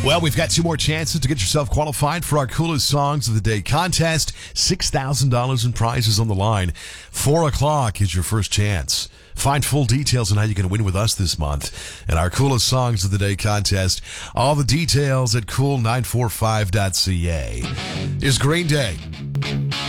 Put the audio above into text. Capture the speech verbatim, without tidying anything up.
Well, we've got two more chances to get yourself qualified for our Coolest Songs of the Day contest. six thousand dollars in prizes on the line. Four o'clock is your first chance. Find full details on how you can win with us this month in our Coolest Songs of the Day contest. All the details at cool nine four five dot c a. Is Green Day